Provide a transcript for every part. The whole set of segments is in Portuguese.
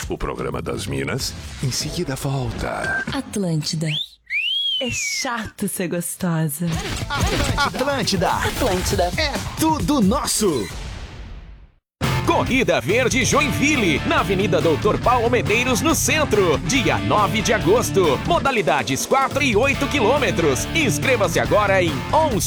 o programa das Minas, em seguida volta. Atlântida. É chato ser gostosa. Atlântida. É tudo nosso. Corrida Verde Joinville, na Avenida Doutor Paulo Medeiros, no centro. Dia 9 de agosto. Modalidades 4 e 8 quilômetros. Inscreva-se agora em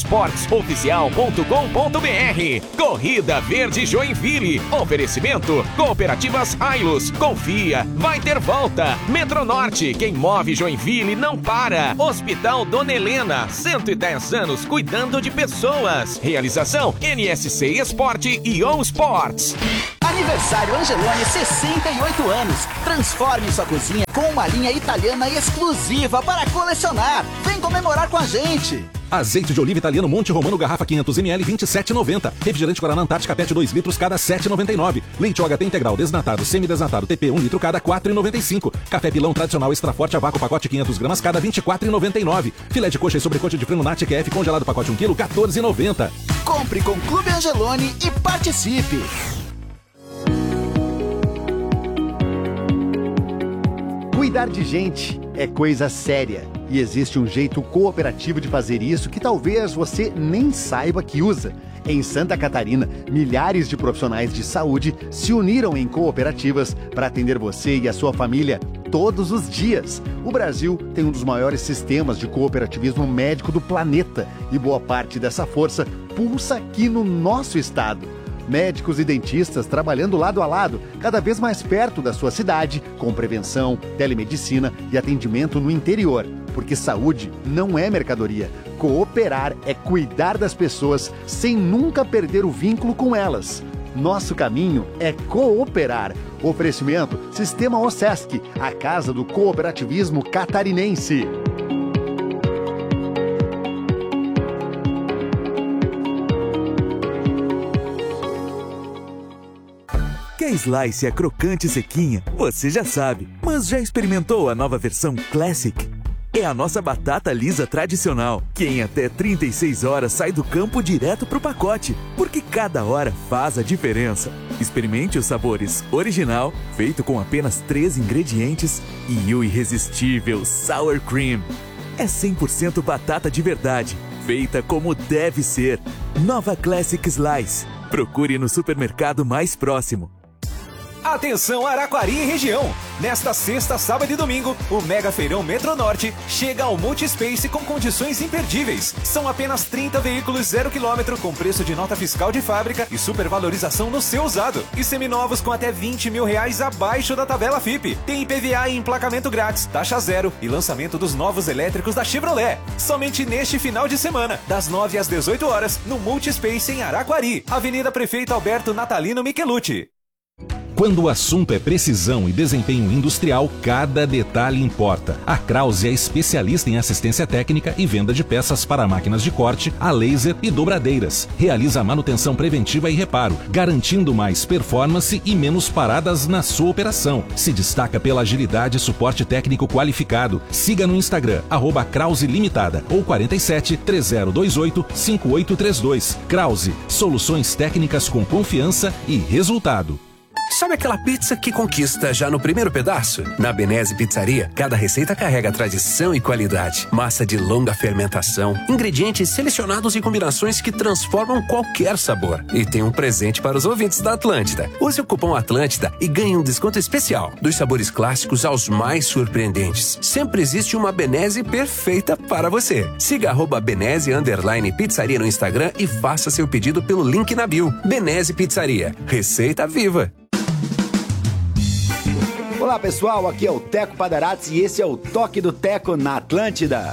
onsportsoficial.com.br. Corrida Verde Joinville. Oferecimento: Cooperativas Hilux. Confia, vai ter volta. Metronorte, quem move Joinville não para. Hospital Dona Helena, 110 anos cuidando de pessoas. Realização: NSC Esporte e On Sports. Aniversário Angeloni, 68 anos. Transforme sua cozinha com uma linha italiana exclusiva para colecionar. Vem comemorar com a gente. Azeite de oliva italiano Monte Romano, garrafa 500ml, 27,90. Refrigerante Guaraná Antártica PET 2 litros, cada 7,99. Leite OHT integral desnatado, semidesnatado TP 1 litro, cada 4,95. Café Pilão tradicional extra forte a vácuo, pacote 500 gramas, cada 24,99. Filé de coxa e sobrecoxa de frango Nati QF congelado, pacote 1 kg, 14,90. Compre com Clube Angeloni e participe. Cuidar de gente é coisa séria e existe um jeito cooperativo de fazer isso que talvez você nem saiba que usa. Em Santa Catarina, milhares de profissionais de saúde se uniram em cooperativas para atender você e a sua família todos os dias. O Brasil tem um dos maiores sistemas de cooperativismo médico do planeta e boa parte dessa força pulsa aqui no nosso estado. Médicos e dentistas trabalhando lado a lado, cada vez mais perto da sua cidade, com prevenção, telemedicina e atendimento no interior. Porque saúde não é mercadoria. Cooperar é cuidar das pessoas sem nunca perder o vínculo com elas. Nosso caminho é cooperar. Oferecimento: Sistema OSESC, a casa do cooperativismo catarinense. Que a Slice é crocante e sequinha, você já sabe. Mas já experimentou a nova versão Classic? É a nossa batata lisa tradicional, que em até 36 horas sai do campo direto pro pacote, porque cada hora faz a diferença. Experimente os sabores original, feito com apenas 3 ingredientes, e o irresistível Sour Cream. É 100% batata de verdade, feita como deve ser. Nova Classic Slice. Procure no supermercado mais próximo. Atenção Araquari e região! Nesta sexta, sábado e domingo, o Mega Feirão Metronorte chega ao Multispace com condições imperdíveis. São apenas 30 veículos 0 km com preço de nota fiscal de fábrica e supervalorização no seu usado. E seminovos com até R$20 mil abaixo da tabela FIPE. Tem IPVA e emplacamento grátis, taxa zero e lançamento dos novos elétricos da Chevrolet. Somente neste final de semana, das 9 às 18 horas, no Multispace em Araquari. Avenida Prefeito Alberto Natalino Michelucci. Quando o assunto é precisão e desempenho industrial, cada detalhe importa. A Krause é especialista em assistência técnica e venda de peças para máquinas de corte, a laser e dobradeiras. Realiza manutenção preventiva e reparo, garantindo mais performance e menos paradas na sua operação. Se destaca pela agilidade e suporte técnico qualificado. Siga no Instagram, @Krause Limitada ou 47 3028 5832. Krause, soluções técnicas com confiança e resultado. Sabe aquela pizza que conquista já no primeiro pedaço? Na Benese Pizzaria, cada receita carrega tradição e qualidade. Massa de longa fermentação, ingredientes selecionados e combinações que transformam qualquer sabor. E tem um presente para os ouvintes da Atlântida. Use o cupom Atlântida e ganhe um desconto especial. Dos sabores clássicos aos mais surpreendentes. Sempre existe uma Benese perfeita para você. Siga @Benese_Pizzaria no Instagram e faça seu pedido pelo link na bio. Benese Pizzaria. Receita viva. Olá pessoal, aqui é o Teco Padarats e esse é o Toque do Teco na Atlântida.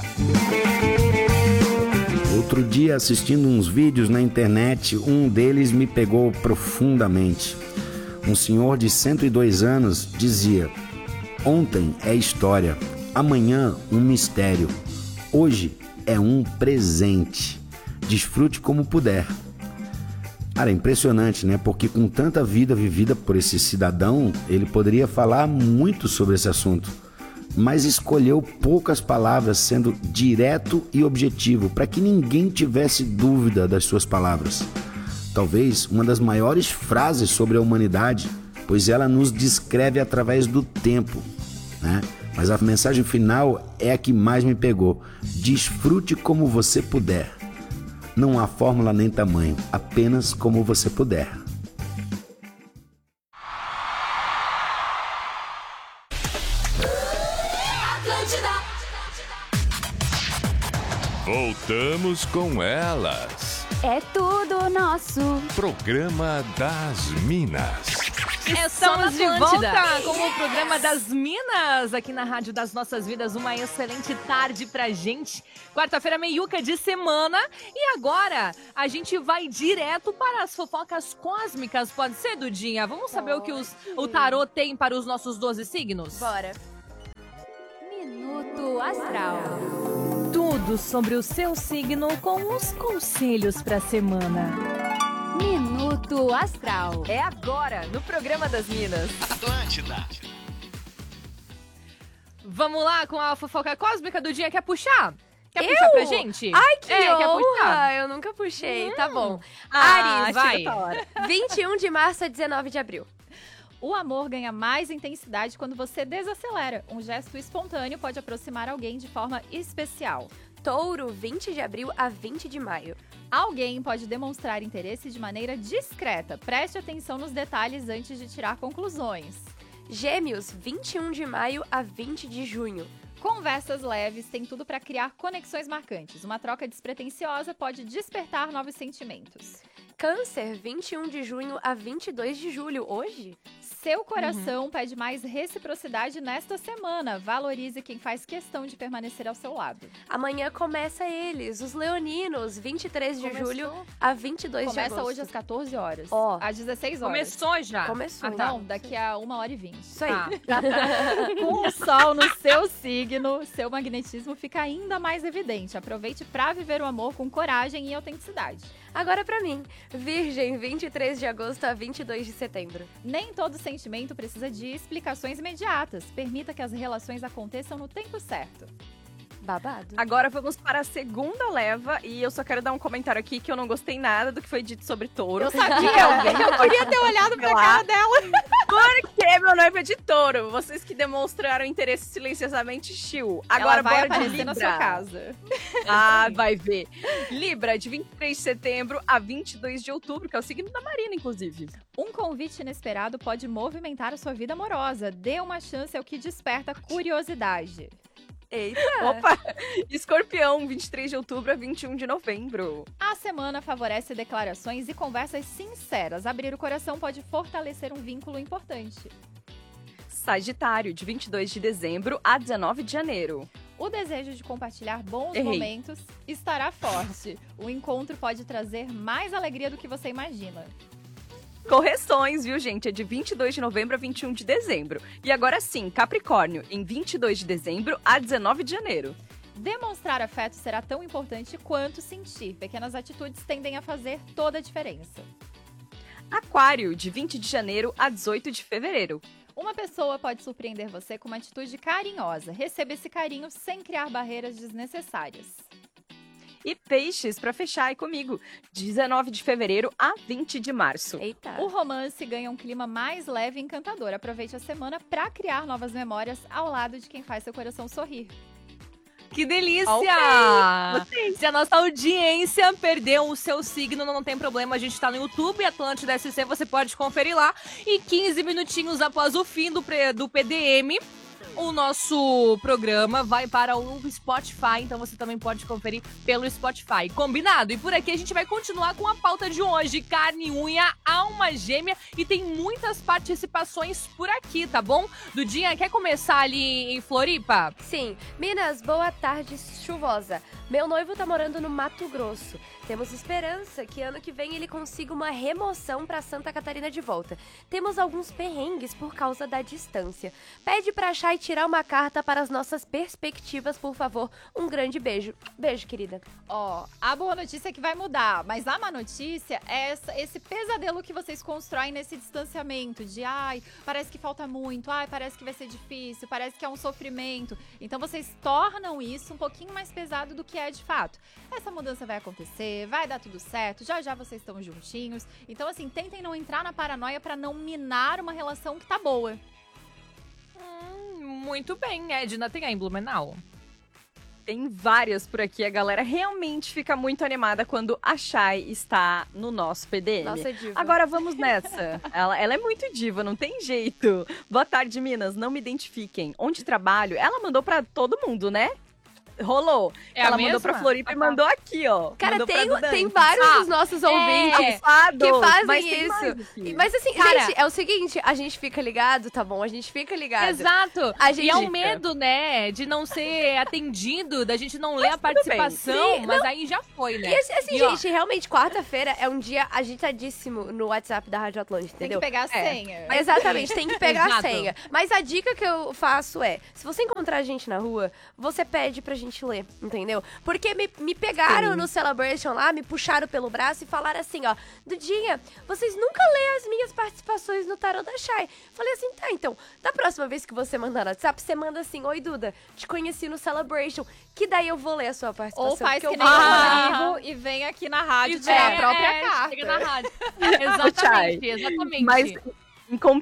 Outro dia, assistindo uns vídeos na internet, um deles me pegou profundamente. Um senhor de 102 anos dizia: ontem é história, amanhã um mistério, hoje é um presente. Desfrute como puder. Cara, é impressionante, né? Porque com tanta vida vivida por esse cidadão, ele poderia falar muito sobre esse assunto, mas escolheu poucas palavras, sendo direto e objetivo, para que ninguém tivesse dúvida das suas palavras. Talvez uma das maiores frases sobre a humanidade pois ela nos descreve através do tempo, né? Mas a mensagem final é a que mais me pegou. Desfrute como você puder. Não há fórmula nem tamanho, apenas como você puder. Voltamos com elas. É tudo nosso. Programa das Minas. Estamos de volta com o programa das Minas, aqui na Rádio das Nossas Vidas. Uma excelente tarde pra gente. Quarta-feira, meiuca de semana. E agora, a gente vai direto para as fofocas cósmicas. Pode ser, Dudinha? Vamos saber o que o tarô tem para os nossos 12 signos? Bora. Minuto Astral. Tudo sobre o seu signo com os conselhos pra semana. Minuto Astral. É agora, no programa das Minas. Atlântida. Vamos lá com a fofoca cósmica do dia. Quer puxar? Quer puxar pra gente? Ai, que quer honra! puxar? Eu nunca puxei. Tá bom. Ares, vai. vai. 21 de março a 19 de abril. O amor ganha mais intensidade quando você desacelera. Um gesto espontâneo pode aproximar alguém de forma especial. Touro, 20 de abril a 20 de maio. Alguém pode demonstrar interesse de maneira discreta. Preste atenção nos detalhes antes de tirar conclusões. Gêmeos, 21 de maio a 20 de junho. Conversas leves têm tudo para criar conexões marcantes. Uma troca despretensiosa pode despertar novos sentimentos. Câncer, 21 de junho a 22 de julho, hoje? Seu coração pede mais reciprocidade nesta semana. Valorize quem faz questão de permanecer ao seu lado. Amanhã começa eles, os leoninos, 23 de julho a 22 de agosto. Começa hoje às 14 horas. Ó. Às 16 horas. Começou já? Começou. Não, daqui a 1h20. Isso aí. Com o sol no seu signo, seu magnetismo fica ainda mais evidente. Aproveite para viver o amor com coragem e autenticidade. Agora pra mim, Virgem, 23 de agosto a 22 de setembro. Nem todo sentimento precisa de explicações imediatas. Permita que as relações aconteçam no tempo certo. Babado. Agora vamos para a segunda leva e eu só quero dar um comentário aqui que eu não gostei nada do que foi dito sobre touro. Eu sabia, eu queria ter olhado pra cara dela. Porque meu noivo é de touro. Vocês que demonstraram interesse silenciosamente, chiu. Agora ela vai bora de aparecer Libra. na sua casa. Ah, vai ver. Libra, de 23 de setembro a 22 de outubro, que é o signo da Marina, inclusive. Um convite inesperado pode movimentar a sua vida amorosa. Dê uma chance ao que desperta curiosidade. Eita! Opa! Escorpião, 23 de outubro a 21 de novembro. A semana favorece declarações e conversas sinceras. Abrir o coração pode fortalecer um vínculo importante. Sagitário, de 22 de dezembro a 19 de janeiro. O desejo de compartilhar bons momentos estará forte. O encontro pode trazer mais alegria do que você imagina. Correções, viu, gente? É de 22 de novembro a 21 de dezembro. E agora sim, Capricórnio, em 22 de dezembro a 19 de janeiro. Demonstrar afeto será tão importante quanto sentir. Pequenas atitudes tendem a fazer toda a diferença. Aquário, de 20 de janeiro a 18 de fevereiro. Uma pessoa pode surpreender você com uma atitude carinhosa. Receba esse carinho sem criar barreiras desnecessárias. E Peixes, pra fechar aí comigo, 19 de fevereiro a 20 de março. Eita! O romance ganha um clima mais leve e encantador. Aproveite a semana pra criar novas memórias ao lado de quem faz seu coração sorrir. Que delícia! Okay. Se a nossa audiência perdeu o seu signo, não tem problema, a gente tá no YouTube, Atlântida SC, você pode conferir lá. E 15 minutinhos após o fim do PDM, o nosso programa vai para o Spotify, então você também pode conferir pelo Spotify. Combinado? E por aqui a gente vai continuar com a pauta de hoje. Carne, unha, alma gêmea, e tem muitas participações por aqui, tá bom? Dudinha, quer começar ali em Floripa? Sim. Minas, boa tarde chuvosa. Meu noivo tá morando no Mato Grosso. Temos esperança que ano que vem ele consiga uma remoção para Santa Catarina de volta. Temos alguns perrengues por causa da distância. Pede pra Chay tirar uma carta para as nossas perspectivas, por favor. Um grande beijo. Beijo, querida. Ó, a boa notícia é que vai mudar, mas a má notícia é esse pesadelo que vocês constroem nesse distanciamento de ai, parece que falta muito, ai, parece que vai ser difícil, parece que é um sofrimento. Então vocês tornam isso um pouquinho mais pesado do que é de fato. Essa mudança vai acontecer, resolver, vai dar tudo certo, já já vocês estão juntinhos. Então, assim, tentem não entrar na paranoia pra não minar uma relação que tá boa. Muito bem, Edna, tem aí em Blumenau? Tem várias por aqui. A galera realmente fica muito animada quando a Chay está no nosso PDM. Nossa, diva. Agora vamos nessa. Ela é muito diva, não tem jeito. Boa tarde, Minas. Não me identifiquem. Onde trabalho? Ela mandou pra todo mundo, né? Rolou. Ela mandou pra Floripa e mandou aqui, ó. Cara, mandou tem vários dos nossos ouvintes que fazem isso. Mas assim, Cara, gente, é o seguinte, a gente fica ligado, tá bom? A gente fica ligado. Exato. A gente E é um fica. medo, né, de não ser atendido, da gente não ler a participação, Sim, mas não. aí já foi, né? E assim, E, ó, gente, realmente, quarta-feira é um dia agitadíssimo no WhatsApp da Rádio Atlântida, Tem entendeu? que pegar a senha. Exatamente, tem que pegar a Exato. senha. Mas a dica que eu faço é, se você encontrar a gente na rua, você pede pra gente ler, entendeu? Porque me pegaram no Celebration lá, me puxaram pelo braço e falaram assim, ó, Dudinha, vocês nunca lêem as minhas participações no Tarot da Chay. Falei assim, tá, então, da próxima vez que você mandar no WhatsApp, você manda assim, oi Duda, te conheci no Celebration, que daí eu vou ler a sua participação. Ou faz porque que eu nem vou- o Rodrigo e vem aqui na rádio E tirar vem, a própria carta. chega na rádio. Chay, Exatamente. Mas